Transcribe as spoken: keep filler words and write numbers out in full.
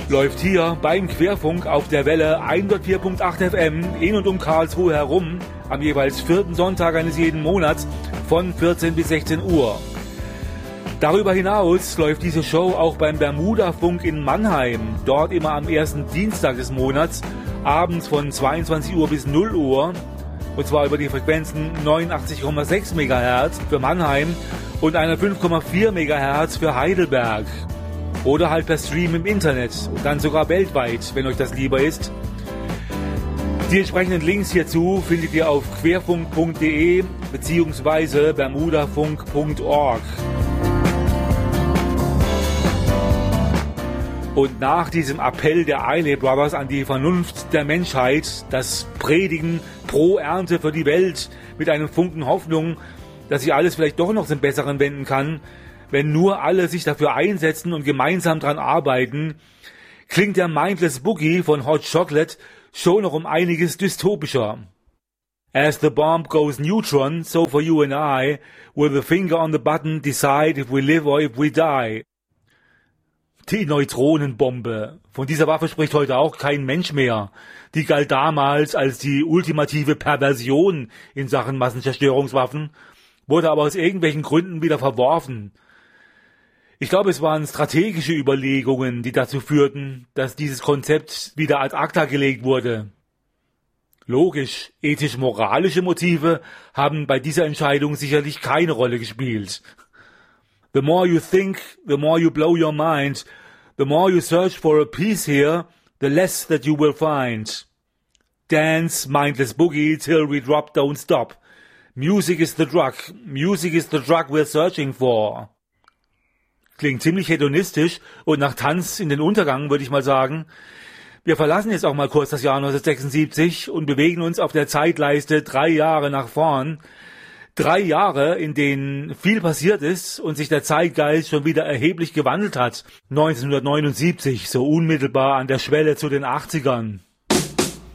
läuft hier beim Querfunk auf der Welle hundertvier Komma acht F M in und um Karlsruhe herum am jeweils vierten Sonntag eines jeden Monats von vierzehn bis sechzehn Uhr. Darüber hinaus läuft diese Show auch beim Bermuda-Funk in Mannheim, dort immer am ersten Dienstag des Monats, abends von zweiundzwanzig Uhr bis null Uhr, und zwar über die Frequenzen neunundachtzig Komma sechs Megahertz für Mannheim und hundertfünf Komma vier Megahertz für Heidelberg. Oder halt per Stream im Internet und dann sogar weltweit, wenn euch das lieber ist. Die entsprechenden Links hierzu findet ihr auf querfunk punkt de bzw. bermudafunk punkt org. Und nach diesem Appell der Eiley Brothers an die Vernunft der Menschheit, das Predigen pro Ernte für die Welt mit einem Funken Hoffnung, dass sich alles vielleicht doch noch zum Besseren wenden kann, wenn nur alle sich dafür einsetzen und gemeinsam dran arbeiten, klingt der Mindless Boogie von Hot Chocolate schon noch um einiges dystopischer. As the bomb goes neutron, so for you and I, with the finger on the button decide if we live or if we die. Die Neutronenbombe. Von dieser Waffe spricht heute auch kein Mensch mehr. Die galt damals als die ultimative Perversion in Sachen Massenzerstörungswaffen, wurde aber aus irgendwelchen Gründen wieder verworfen. Ich glaube, es waren strategische Überlegungen, die dazu führten, dass dieses Konzept wieder ad acta gelegt wurde. Logisch, ethisch-moralische Motive haben bei dieser Entscheidung sicherlich keine Rolle gespielt. The more you think, the more you blow your mind. The more you search for a peace here, the less that you will find. Dance, mindless boogie, till we drop, don't stop. Music is the drug. Music is the drug we're searching for. Klingt ziemlich hedonistisch und nach Tanz in den Untergang, würde ich mal sagen. Wir verlassen jetzt auch mal kurz das Jahr neunzehnhundertsechsundsiebzig und bewegen uns auf der Zeitleiste drei Jahre nach vorn. Drei Jahre, in denen viel passiert ist und sich der Zeitgeist schon wieder erheblich gewandelt hat. neunzehnhundertneunundsiebzig, so unmittelbar an der Schwelle zu den achtzigern.